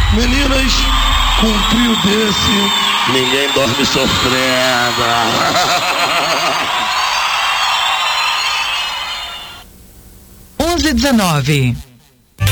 Meninas, com um trio desse, ninguém dorme sofrendo. 11:19.